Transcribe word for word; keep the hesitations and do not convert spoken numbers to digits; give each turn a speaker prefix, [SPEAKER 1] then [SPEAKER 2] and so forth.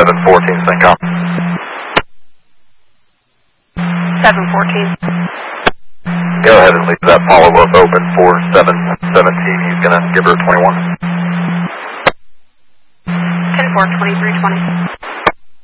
[SPEAKER 1] seven fourteen, Syncom.
[SPEAKER 2] seven fourteen.
[SPEAKER 1] Go ahead and leave that follow-up open for seven seventeen. He's going to give her twenty-one.
[SPEAKER 2] ten four, twenty-three twenty.